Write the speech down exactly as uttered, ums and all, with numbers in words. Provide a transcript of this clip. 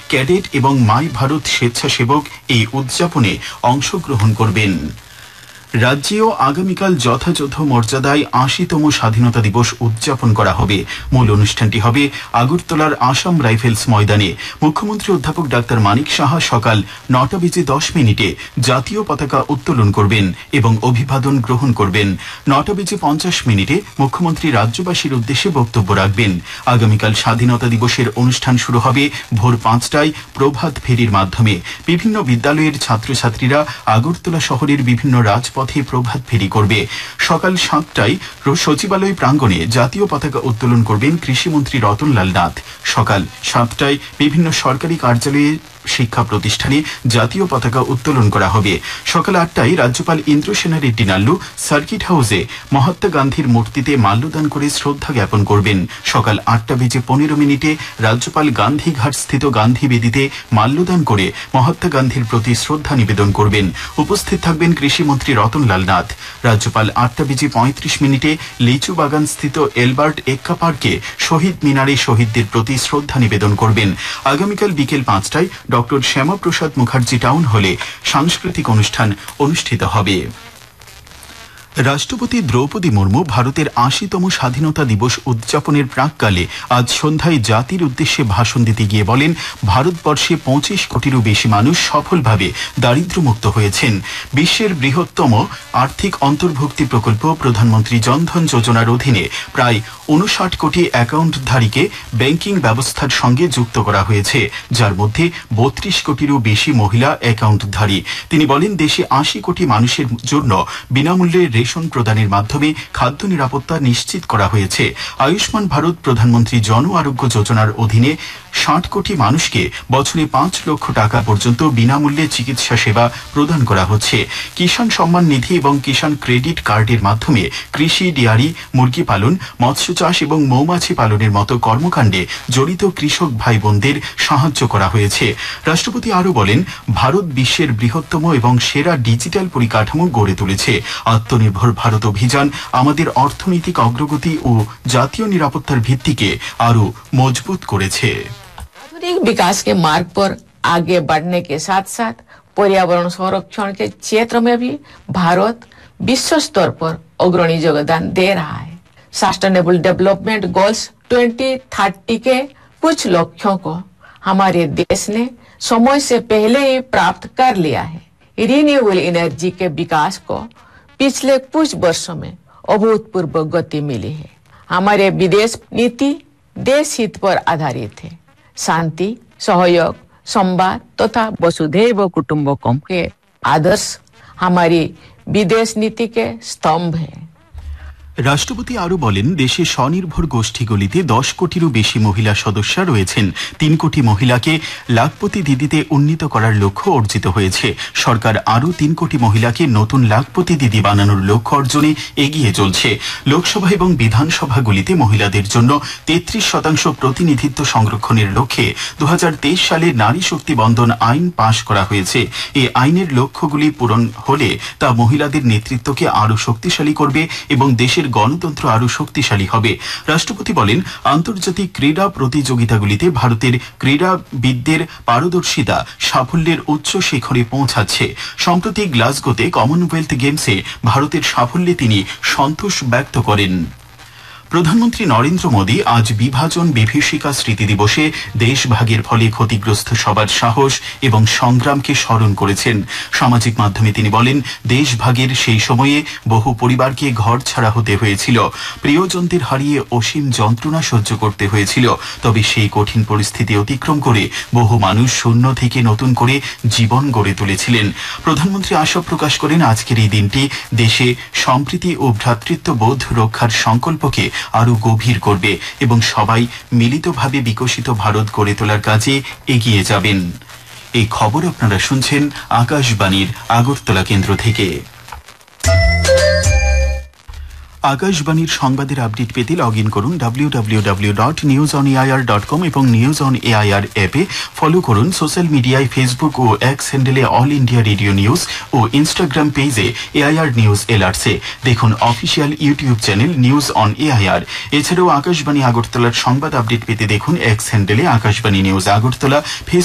Cadet এবং মাই ভারত স্বেচ্ছাসেবক এই উদযাপনে অংশগ্রহণ করবেন। রাজ্যেও আগামীকাল যথাযথ মর্যাদায় আশিতম স্বাধীনতা দিবস উদযাপন করা হবে। মূল অনুষ্ঠানটি হবে আগরতলার আসাম রাইফেলস ময়দানে। মুখ্যমন্ত্রী অধ্যাপক ডাক্তার মানিক সাহা সকাল নটা বেজে দশ মিনিটে জাতীয় পতাকা উত্তোলন করবেন এবং অভিবাদন গ্রহণ করবেন। নটা বেজে পঞ্চাশ মিনিটে মুখ্যমন্ত্রী রাজ্যবাসীর উদ্দেশ্যে বক্তব্য রাখবেন। আগামীকাল স্বাধীনতা দিবসের অনুষ্ঠান শুরু হবে ভোর পাঁচটায় প্রভাত ফেরির মাধ্যমে। বিভিন্ন বিদ্যালয়ের ছাত্রছাত্রীরা আগরতলা শহরের বিভিন্ন রাজপথ পথে প্রভাত ফেরি করবে। সকাল সাতটায় সচিবালয় প্রাঙ্গণে জাতীয় পতাকা উত্তোলন করবেন কৃষিমন্ত্রী রতনলাল নাথ। সকাল সাতটায় বিভিন্ন সরকারি কার্যালয়ে শিক্ষা প্রতিষ্ঠানে জাতীয় পতাকা উত্তোলন করা হবে। সকাল আটটায় রাজ্যপাল ইন্দ্রসেনা রেড্ডি নাল্লু সার্কিট হাউসে মহাত্মা গান্ধীর মূর্তিতে মাল্যদান করে শ্রদ্ধা জ্ঞাপন করবেন। সকাল আটটা বেজে পনেরো মিনিটে রাজ্যপাল গান্ধীঘাট স্থিত গান্ধী বেদিতে মাল্যদান করে মহাত্মা গান্ধীর প্রতি শ্রদ্ধা নিবেদন করবেন। উপস্থিত থাকবেন কৃষিমন্ত্রী রতনলাল নাথ। রাজ্যপাল আটটা বেজে পঁয়ত্রিশ মিনিটে লিচু বাগান স্থিত এলবার্ট এক্কা পার্কে শহীদ মিনারে শহীদদের প্রতি শ্রদ্ধা নিবেদন করবেন। আগামীকাল বিকেল পাঁচটায় ডক্টর শ্যামাপ্রসাদ মুখার্জি টাউন হলে সাংস্কৃতিক অনুষ্ঠান অনুষ্ঠিত হবে। রাষ্ট্রপতি দ্রৌপদী মুর্মু ভারতের আশিতম স্বাধীনতা দিবস উদযাপনের প্রাক্কালে আজ সন্ধ্যায় জাতির উদ্দেশ্যে ভাষণ দিতে গিয়ে বলেন, ভারতবর্ষে পঁচিশ কোটিরও বেশি মানুষ সফলভাবে দারিদ্র্যমুক্ত হয়েছেন। বিশ্বের বৃহত্তম আর্থিক অন্তর্ভুক্তি প্রকল্প প্রধানমন্ত্রী জনধন যোজনার অধীনে প্রায় উনষাট কোটি অ্যাকাউন্টধারীকে ব্যাংকিং ব্যবস্থার সঙ্গে যুক্ত করা হয়েছে, যার মধ্যে বত্রিশ কোটিরও বেশি মহিলা অ্যাকাউন্টধারী। তিনি বলেন, দেশে আশি কোটি মানুষের জন্য বিনামূল্যে রেশন প্রদানের মাধ্যমে খাদ্য নিরাপত্তা নিশ্চিত করা হয়েছে। আয়ুষ্মান ভারত প্রধানমন্ত্রী জন আরোগ্য যোজনার অধীনে ষাট কোটি মানুষকে বছরে পাঁচ লক্ষ টাকা পর্যন্ত বিনামূল্যে চিকিৎসা সেবা প্রদান করা হচ্ছে। কিষাণ সম্মান নিধি এবং কিষাণ ক্রেডিট কার্ডের মাধ্যমে কৃষি, ডেয়ারি, মুরগি পালন, মৎস্য চাষ এবং মৌমাছি পালনের মতো কর্মকাণ্ডে জড়িত কৃষক ভাই বোনদের সাহায্য করা হয়েছে। রাষ্ট্রপতি আরও বলেন, ভারত বিশ্বের বৃহত্তম এবং সেরা ডিজিটাল পরিকাঠামো গড়ে তুলেছে। আত্মনির্ভর ভারত অভিযান আমাদের অর্থনৈতিক অগ্রগতি ও জাতীয় নিরাপত্তার ভিত্তিকে আরও মজবুত করেছে। आधुनिक विकास के मार्ग पर आगे बढ़ने के साथ साथ पर्यावरण संरक्षण के क्षेत्र में भी भारत विश्व स्तर पर अग्रणी योगदान दे रहा है। Sustainable development goals twenty thirty के कुछ लक्ष्यों को हमारे देश ने समय से पहले ही प्राप्त कर लिया है। रिन्यूएबल एनर्जी के विकास को पिछले कुछ वर्षों में अभूतपूर्व गति मिली है। हमारे विदेश नीति देश हित पर आधारित है। शांति, सहयोग, संवाद तथा वसुधैव कुटुंबकम के आदर्श हमारी विदेश नीति के स्तंभ है। রাষ্ট্রপতি আরও বলেন, দেশে স্বনির্ভর গোষ্ঠীগুলিতে দশ কোটিরও বেশি মহিলা সদস্য রয়েছেন। তিন কোটি মহিলাকে লাখপতি দিদিতে উন্নীত করার লক্ষ্য অর্জিত হয়েছে। সরকার আরও তিন কোটি মহিলাকে নতুন লাখপতি দিদি বানানোর লক্ষ্য অর্জনে এগিয়ে চলছে। লোকসভা এবং বিধানসভাগুলিতে মহিলাদের জন্য তেত্রিশ শতাংশ প্রতিনিধিত্ব সংরক্ষণের লক্ষ্যে দু হাজার তেইশ সালে নারী শক্তি বন্ধন আইন পাশ করা হয়েছে। এই আইনের লক্ষ্যগুলি পূরণ হলে তা মহিলাদের নেতৃত্বকে আরও শক্তিশালী করবে এবং দেশের গণতন্ত্র আরও শক্তিশালী হবে। রাষ্ট্রপতি বলেন, আন্তর্জাতিক ক্রীড়া প্রতিযোগিতাগুলিতে ভারতের ক্রীড়াবিদদের পারদর্শিতা সাফল্যের উচ্চ শিখরে পৌঁছাচ্ছে। সম্প্রতি গ্লাসগোতে কমনওয়েলথ গেমসে ভারতের সাফল্যে তিনি সন্তোষ ব্যক্ত করেন। প্রধানমন্ত্রী নরেন্দ্র মোদী আজ বিভাজন বিভীষিকা স্মৃতি দিবসে দেশভাগের ফলে ক্ষতিগ্রস্ত সবার সাহস এবং সংগ্রামকে স্মরণ করেছেন। সামাজিক মাধ্যমে তিনি বলেন, দেশভাগের সেই সময়ে বহু পরিবারকে ঘর ছাড়া হতে হয়েছিল, প্রিয়জনদের হারিয়ে অসীম যন্ত্রণা সহ্য করতে হয়েছিল। তবে সেই কঠিন পরিস্থিতি অতিক্রম করে বহু মানুষ শূন্য থেকে নতুন করে জীবন গড়ে তুলেছিলেন। প্রধানমন্ত্রী আশা প্রকাশ করেন, আজকের এই দিনটি দেশে সম্প্রীতি ও ভ্রাতৃত্ববোধ রক্ষার সংকল্পকে আরো গভীর করবে এবং সবাই মিলিতভাবে বিকশিত ভারত গড়ে তোলার কাজে এগিয়ে যাবেন। এই খবর আপনারা শুনছেন আকাশবাণীর আগরতলা কেন্দ্র থেকে। আকাশবাণীর সংবাদের আপডেট পেতে লগ ইন করুন W W W dot news on AIR dot com এবং নিউজ অন এআইআর অ্যাপে ফলো করুন। সোশ্যাল মিডিয়ায় ফেসবুক ও এক্স হ্যান্ডেলে অল ইন্ডিয়া রেডিও নিউজ ও ইনস্টাগ্রাম পেজে এআইআর নিউজ এলআরসি দেখুন। Official YouTube channel news on AIR. এছাড়াও আকাশবাণী আগরতলার সংবাদ আপডেট পেতে দেখুন এক্স হ্যান্ডেলে আকাশবাণী নিউজ আগরতলা,